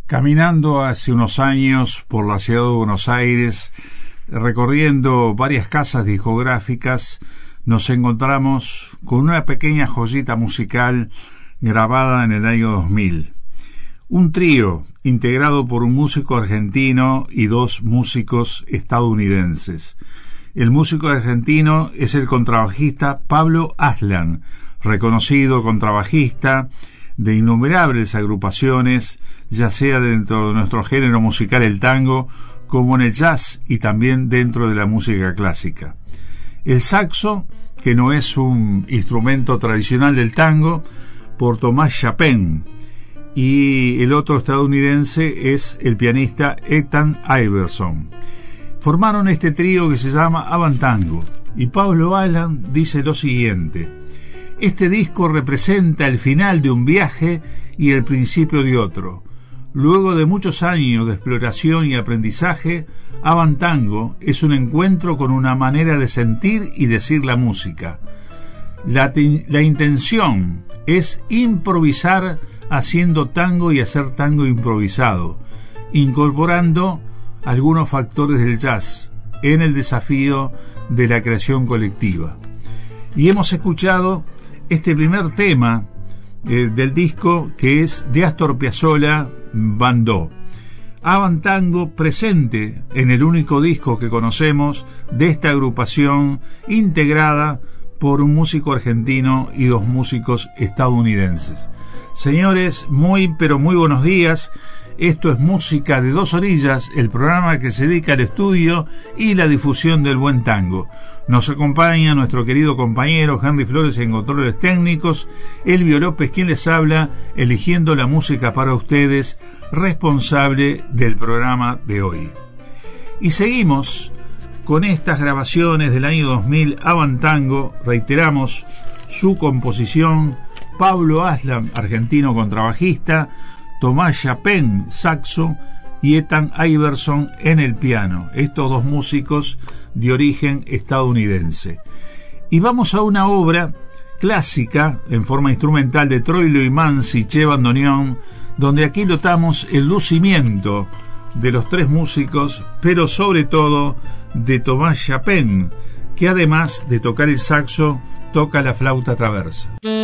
Caminando hace unos años por la ciudad de Buenos Aires, recorriendo varias casas discográficas, nos encontramos con una pequeña joyita musical grabada en el año 2000. Un trío integrado por un músico argentino y dos músicos estadounidenses. El músico argentino es el contrabajista Pablo Aslan, reconocido contrabajista de innumerables agrupaciones, ya sea dentro de nuestro género musical el tango, como en el jazz y también dentro de la música clásica. El saxo, que no es un instrumento tradicional del tango, por Thomas Chapin, y el otro estadounidense es el pianista Ethan Iverson. Formaron este trío que se llama Avantango, y Pablo Aslan dice lo siguiente: este disco representa el final de un viaje y el principio de otro. Luego de muchos años de exploración y aprendizaje, Avantango es un encuentro con una manera de sentir y decir la música. La intención es improvisar haciendo tango y hacer tango improvisado, incorporando algunos factores del jazz en el desafío de la creación colectiva. Y hemos escuchado este primer tema del disco, que es de Astor Piazzolla, Bandó. Avantango presente en el único disco que conocemos de esta agrupación, integrada por un músico argentino y dos músicos estadounidenses. Señores, muy pero muy buenos días. Esto es Música de Dos Orillas, el programa que se dedica al estudio y la difusión del buen tango. Nos acompaña nuestro querido compañero Henry Flores en controles técnicos, Elvio López quien les habla, eligiendo la música para ustedes, responsable del programa de hoy. Y seguimos con estas grabaciones del año 2000, Avantango, reiteramos su composición, Pablo Aslan, argentino contrabajista, Thomas Chapin, saxo, y Ethan Iverson en el piano, estos dos músicos de origen estadounidense. Y vamos a una obra clásica en forma instrumental de Troilo y Mansi, Che Bandoneón, donde aquí notamos el lucimiento de los tres músicos, pero sobre todo de Thomas Chapin, que además de tocar el saxo, toca la flauta traversa.